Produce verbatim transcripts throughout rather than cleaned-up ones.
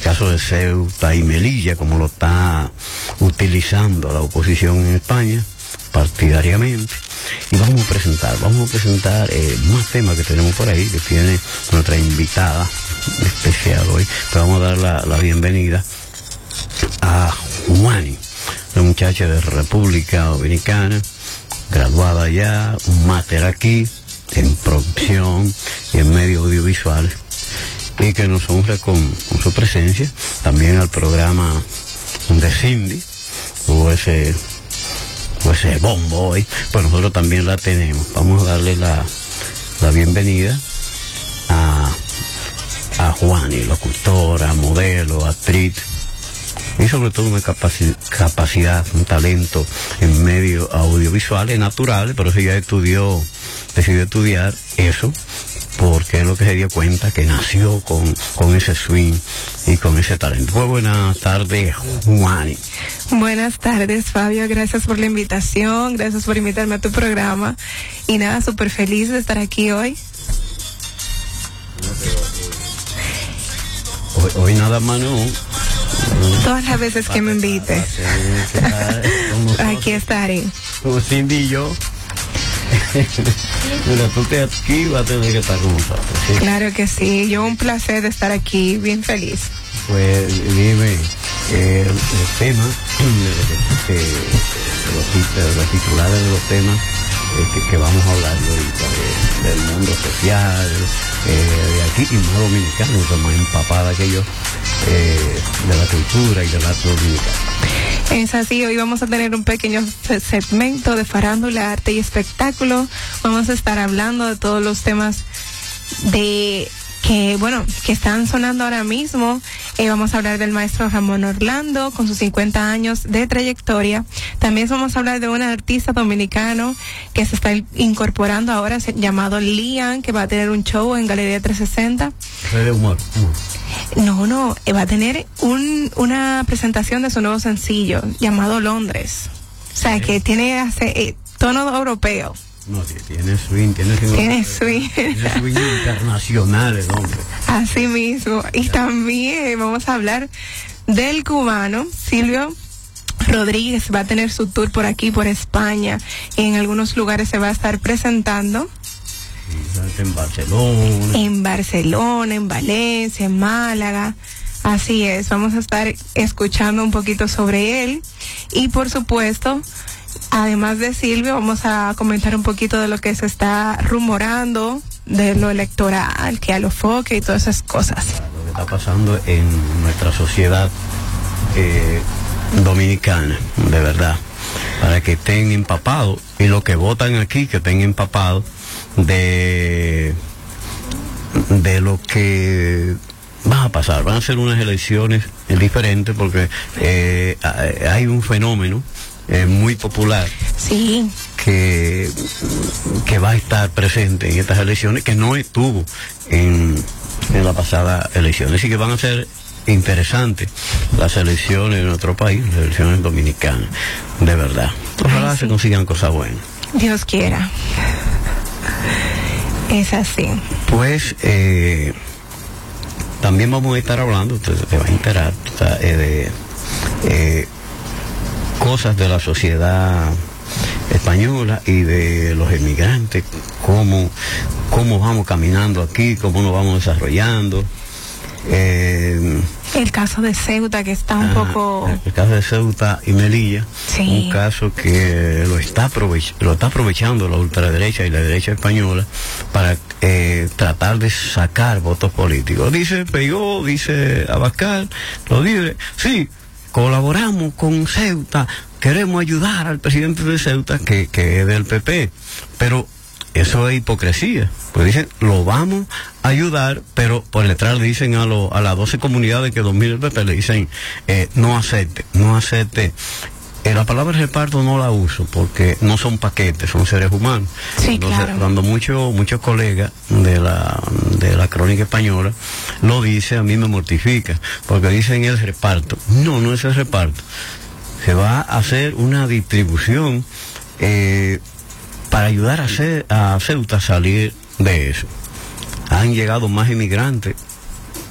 caso de Ceuta y Melilla, como lo está utilizando la oposición en España, partidariamente. Y vamos a presentar, vamos a presentar eh, más temas que tenemos por ahí, que tiene nuestra invitada especial hoy. Pero vamos a dar la, la bienvenida a Juani, una muchacha de República Dominicana, graduada ya, un máster aquí en producción y en medios audiovisuales, y que nos honra con, con su presencia también al programa de Cindy, o ese, o ese bombo hoy. Pues nosotros también la tenemos. Vamos a darle la, la bienvenida a, a Juani, locutora, modelo, actriz, y sobre todo una capaci- capacidad, un talento en medios audiovisuales naturales. Pero ella estudió, decidió estudiar eso, porque es lo que se dio cuenta, que nació con, con ese swing y con ese talento. Pues buenas tardes, Juani. Buenas tardes, Fabio, gracias por la invitación, gracias por invitarme a tu programa, y nada, súper feliz de estar aquí hoy. Hoy, hoy nada más no. Todas las veces que me invites, aquí estaré. Como Cindy y yo. Mira, tú te aquí vas a tener que estar con nosotros, ¿sí? Claro que sí, yo un placer de estar aquí, bien feliz. Pues dime, eh, el, el tema, eh, eh, los, los titulares de los temas eh, que, que vamos a hablar ahorita, de, del mundo social, eh, de aquí, y más dominicano, que más empapada que yo, eh, de la cultura y del arte dominicano. Es así, hoy vamos a tener un pequeño segmento de farándula, arte y espectáculo. Vamos a estar hablando de todos los temas de que, bueno, que están sonando ahora mismo. Eh, vamos a hablar del maestro Ramón Orlando, con sus cincuenta años de trayectoria. También vamos a hablar de un artista dominicano que se está incorporando ahora, llamado Lian, que va a tener un show en Galería trescientos sesenta. De humor, humor. No, no, va a tener un, una presentación de su nuevo sencillo llamado Londres. O sea, ¿Eh? que tiene hace, eh, tono europeo. No, tiene swing, tiene swing. Tiene swing. Tiene swing internacional el hombre. Así mismo. Y también vamos a hablar del cubano Silvio Rodríguez. Va a tener su tour por aquí, por España. Y en algunos lugares se va a estar presentando. En Barcelona. En Barcelona, en Valencia, en Málaga. Así es, vamos a estar escuchando un poquito sobre él. Y por supuesto, además de Silvio, vamos a comentar un poquito de lo que se está rumorando, de lo electoral, que a lo foque y todas esas cosas. Lo que está pasando en nuestra sociedad eh, dominicana, de verdad, para que estén empapados, y los que votan aquí, que estén empapados de de lo que va a pasar. Van a ser unas elecciones diferentes, porque eh, hay un fenómeno eh, muy popular, sí, que que va a estar presente en estas elecciones, que no estuvo en, en la pasada elección. Así que van a ser interesantes las elecciones de nuestro país, las elecciones dominicanas, de verdad. Ojalá Ay, sí. se consigan cosas buenas. Dios quiera. Es así. Pues eh, también vamos a estar hablando, usted te va a enterar, eh, de eh, cosas de la sociedad española y de los emigrantes, cómo, cómo vamos caminando aquí, cómo nos vamos desarrollando. Eh, el caso de Ceuta, que está un ah, poco... El caso de Ceuta y Melilla, sí. Un caso que lo está, aprovech- lo está aprovechando la ultraderecha y la derecha española para eh, tratar de sacar votos políticos. Dice Peijó, dice Abascal, lo dice, sí, colaboramos con Ceuta, queremos ayudar al presidente de Ceuta, que, que es del P P, pero eso es hipocresía. Pues dicen, lo vamos a ayudar, pero por detrás dicen a, lo, a las doce comunidades que domina el P P, le dicen, eh, no acepte, no acepte. Eh, la palabra reparto no la uso, porque no son paquetes, son seres humanos. Sí, Entonces, claro. Cuando muchos muchos colegas de la, de la crónica española lo dicen, a mí me mortifica, porque dicen el reparto. No, no es el reparto. Se va a hacer una distribución eh, para ayudar a, Ce- a Ceuta a salir de eso. Han llegado más inmigrantes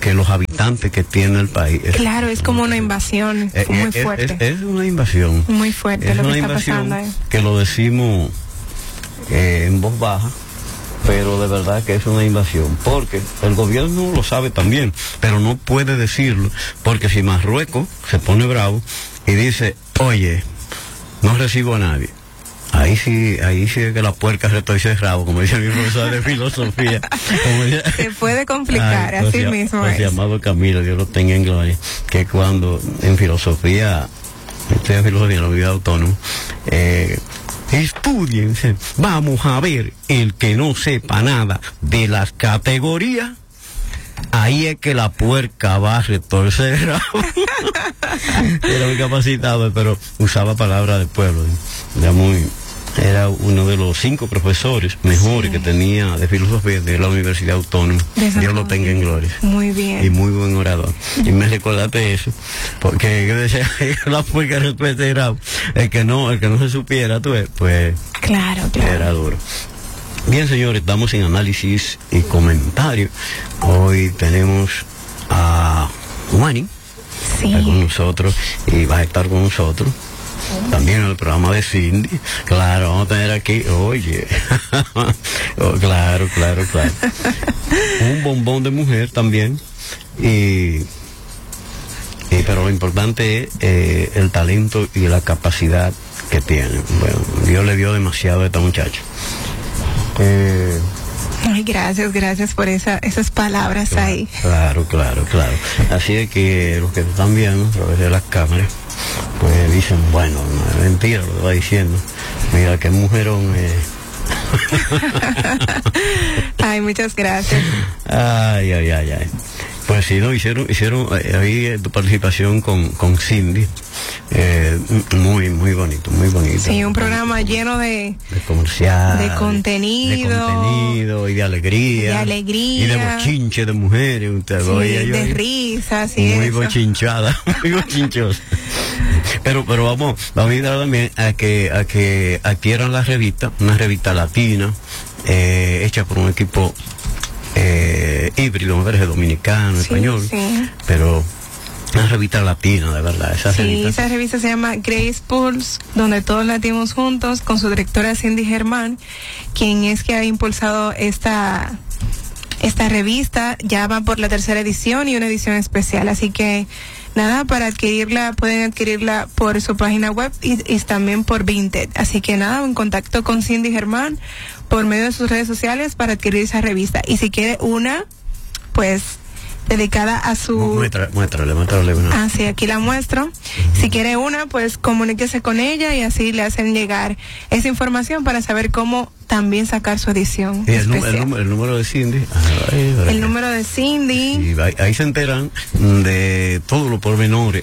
que los habitantes que tiene el país. Claro, es como una invasión es, muy es, fuerte. Es, es una invasión. Muy fuerte es lo una que está invasión pasando. Eh. Que lo decimos eh, en voz baja, pero de verdad que es una invasión, porque el gobierno lo sabe también, pero no puede decirlo, porque si Marruecos se pone bravo y dice, oye, no recibo a nadie, ahí sí, ahí sí es que la puerca retorce el rabo, como dice mi profesor de filosofía. Como dice, se puede complicar, ay, así José, mismo José es. Amado Camilo, Dios lo tenga en gloria, que cuando en filosofía, estoy en filosofía en la Universidad Autónoma, eh, estudien, vamos a ver el que no sepa nada de las categorías, ahí es que la puerca va a retorcer. Era muy capacitado, pero usaba palabras del pueblo, era muy, era uno de los cinco profesores mejores sí. que tenía de filosofía de la Universidad Autónoma. Dios lo tenga en gloria. Muy bien. Y muy buen orador. Y me recordaste eso, porque yo decía la puerca retorce el rabo, el que no, el que no se supiera, tú ves, pues claro, claro. Era duro. Bien, señores, estamos en análisis y comentario. Hoy tenemos a Juani sí. con nosotros y va a estar con nosotros también en el programa de Cindy. Claro, vamos a tener aquí, oye, oh, claro, claro, claro. Un bombón de mujer también. Y, y pero lo importante es eh, el talento y la capacidad que tiene. Bueno, Dios le dio demasiado a esta muchacha. Eh, Ay, gracias, gracias por esa, esas palabras claro, ahí. Claro, claro, claro. Así es que los que están viendo a través de las cámaras, pues dicen, bueno, no es mentira lo que va diciendo. Mira qué mujerón es. Ay, muchas gracias. Ay, ay, ay, ay. Pues sí, no, hicieron, hicieron eh, ahí eh, tu participación con, con Cindy, eh, muy, muy bonito, muy bonito. Sí, un programa lleno de, de comercial, de contenido, de contenido y de alegría, de alegría y de bochinche de mujeres, usted sí, oye, de yo, risas y muy eso. bochinchada, muy bochinchosa. Pero, pero vamos, vamos a ir también a que, a que adquieran la revista, una revista latina, eh, hecha por un equipo Eh, híbrido, me parece, dominicano, sí, español, sí. pero una revista latina, de verdad. Esa sí, revista. esa revista se llama Grace Pulse, donde todos latimos juntos, con su directora Cindy Germán, quien es que ha impulsado esta, esta revista. Ya va por la tercera edición y una edición especial, así que nada, para adquirirla, pueden adquirirla por su página web y, y también por Vinted. Así que nada, en contacto con Cindy Germán por medio de sus redes sociales para adquirir esa revista. Y si quiere una, pues, dedicada a su... Muéstrale, muéstrale, muéstrale una. Ah, sí, aquí la muestro. Uh-huh. Si quiere una, pues comuníquese con ella y así le hacen llegar esa información para saber cómo también sacar su edición. Y el, el, número, el número de Cindy. Ay, el número de Cindy. Sí, ahí, ahí se enteran de todos los pormenores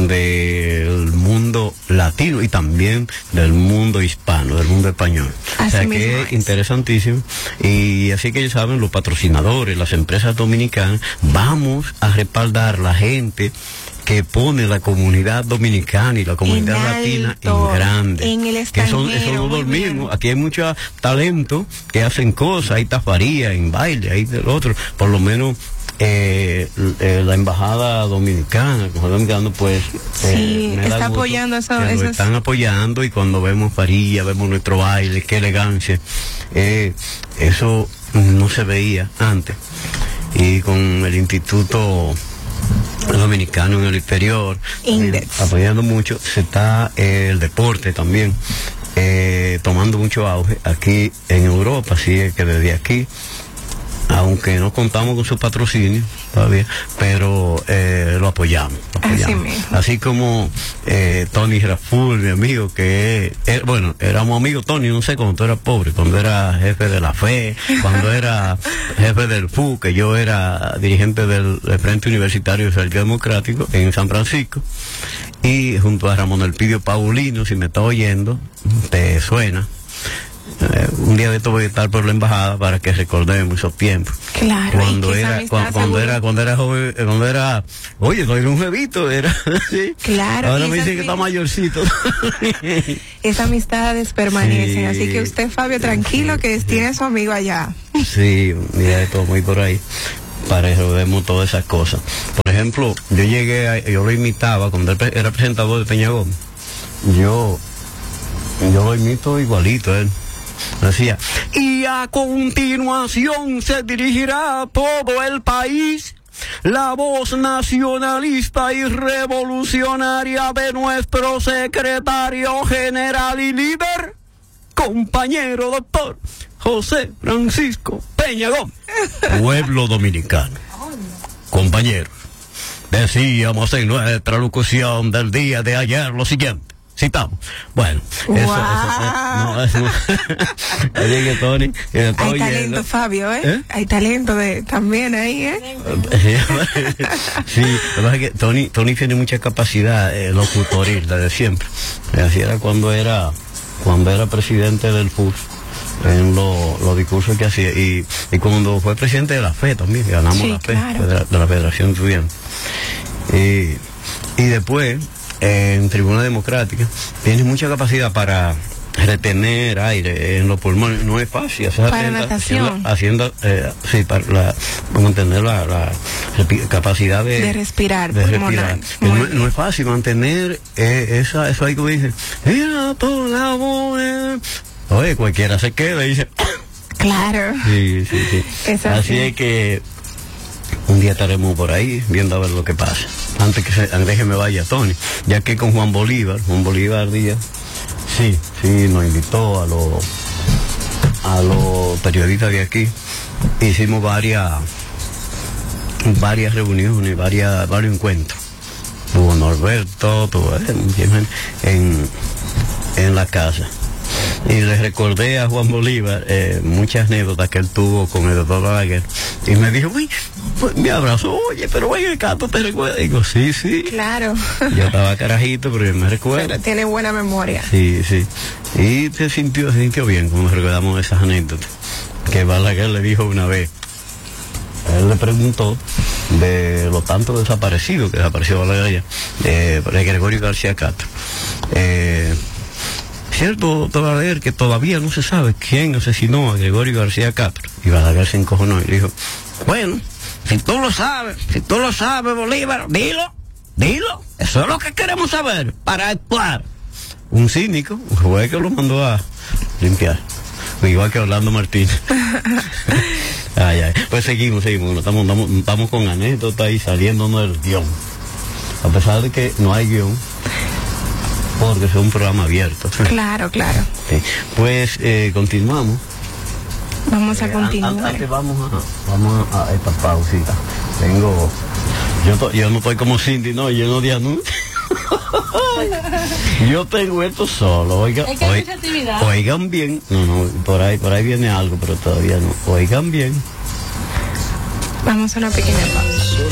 del mundo latino y también del mundo hispano, del mundo español. Así o sea mismo que es, es interesantísimo. Y así que ellos saben, los patrocinadores, las empresas dominicanas, vamos a respaldar la gente que pone la comunidad dominicana y la comunidad en latina alto, en grande. En el extranjero. Que son, eso no dormimos. Aquí hay mucho talento que hacen cosas, hay tafaría, en baile, hay del otro. Por lo menos eh, eh, la embajada dominicana, el dominicano, pues sí, eh, está apoyando eso. Que eso lo están apoyando, y cuando vemos faría, vemos nuestro baile, qué elegancia. Eh, eso no se veía antes. Y con el Instituto Dominicano en el Exterior, eh, apoyando mucho, se está eh, el deporte también eh, tomando mucho auge aquí en Europa. Así es que desde aquí, aunque no contamos con su patrocinio todavía, pero eh, lo apoyamos, lo apoyamos. Así, Así como eh, Tony Raful, mi amigo, que es, bueno, éramos amigos. Tony, no sé, cuando tú eras pobre, cuando era jefe de la F E, cuando era jefe del F U, que yo era dirigente del, del Frente Universitario de Socialismo Democrático en San Francisco, y junto a Ramón Elpidio Paulino, si me está oyendo, te suena. Eh, un día de esto voy a estar por la embajada para que recordemos esos tiempos. Claro, cuando era cuando, cuando era cuando era joven, cuando era, oye, no era un jevito, era así. Claro. Ahora me dicen que está mayorcito. Esas amistades permanecen, sí, así que usted, Fabio, tranquilo, que tiene a su amigo allá. Sí, un día de todo muy por ahí. para que vemos todas esas cosas. Por ejemplo, yo llegué, a, yo lo imitaba cuando él era presentador de Peña Gómez. Yo, yo lo imito igualito, él. Decía, y a continuación se dirigirá a todo el país la voz nacionalista y revolucionaria de nuestro secretario general y líder, compañero doctor José Francisco Peña Gómez. Pueblo dominicano, compañeros, decíamos en nuestra locución del día de ayer lo siguiente. Citamos. Bueno, wow. eso, eso, no, eso, oye, que Tony, que hay talento, yendo. Fabio, ¿eh? ¿eh? Hay talento de, también ahí, ¿eh? Sí, la verdad es que Tony, Tony tiene mucha capacidad eh, locutoril, desde siempre. Así era cuando era, cuando era presidente del F U S, en los lo discursos que hacía, y, y cuando fue presidente de la F E también, ganamos sí, la F E, claro. de, la, de la Federación Estudiantil. Y, y después, en Tribuna Democrática, tiene mucha capacidad para retener aire en los pulmones. No es fácil hacer para atenta, natación haciendo, haciendo eh, sí, para, la, para mantener la, la capacidad de, de respirar, de respirar. No, no es fácil mantener eh, esa, eso ahí que dice, mira por la voz. Oye, cualquiera se queda y dice claro. Sí, sí, sí. Es así. así es que un día estaremos por ahí viendo a ver lo que pasa. Antes que, se, antes que me vaya Tony, ya que con Juan Bolívar, Juan Bolívar Díaz, sí, sí, nos invitó a los a los periodistas de aquí. Hicimos varias varias reuniones, varias, varios encuentros. Tuvo Norberto, tuvo eh, en, en la casa. Y les recordé a Juan Bolívar eh, muchas anécdotas que él tuvo con el doctor Balaguer. Y me dijo, uy, pues me abrazó, oye, pero ven acá, ¿tú te recuerdas? Y digo, sí, sí. Claro. Yo estaba carajito, pero yo me recuerdo. Pero tiene buena memoria. Sí, sí. Y se sintió, se sintió bien cuando recordamos esas anécdotas. Que Balaguer le dijo una vez, él le preguntó de lo tanto desaparecido que desapareció Balaguer allá, de, de Gregorio García Castro. Eh... Cierto, Balaguer, que todavía no se sabe quién asesinó a Gregorio García Castro. Y Balaguer se encojonó y dijo, bueno, si tú lo sabes, si tú lo sabes, Bolívar, dilo, dilo. Eso es lo que queremos saber para actuar. Un cínico fue que lo mandó a limpiar. Igual que Orlando Martínez. Ay, ay. Pues seguimos, seguimos. Estamos, estamos, estamos con anécdotas y saliéndonos del guión. A pesar de que no hay guión, porque es un programa abierto. Claro, claro. Sí. Pues eh, continuamos. Vamos a continuar. Eh, antes vamos a, vamos a, a esta pausita. Tengo, yo, to, yo no estoy como Cindy, no, lleno de anuncios. Yo tengo esto solo. Oiga, es que hay mucha actividad. Oigan bien. No, no, por ahí, por ahí viene algo, pero todavía no. Oigan bien. Vamos a una pequeña pausa.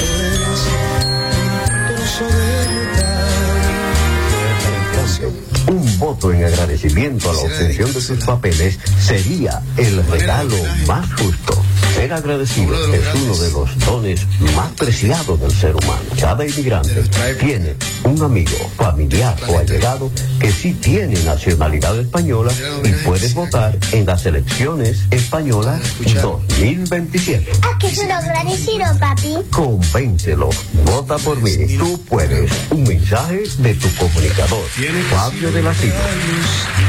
Un voto en agradecimiento a la obtención de sus papeles sería el regalo más justo. Ser agradecido es uno de los dones más preciados del ser humano. Cada inmigrante tiene un amigo, familiar o allegado que sí tiene nacionalidad española y puede votar en las elecciones españolas dos mil veintisiete. ¿A qué soy agradecido, papi? Convéncelo. Vota por mí. Tú puedes. Un mensaje de tu comunicador, Fabio de la Silva.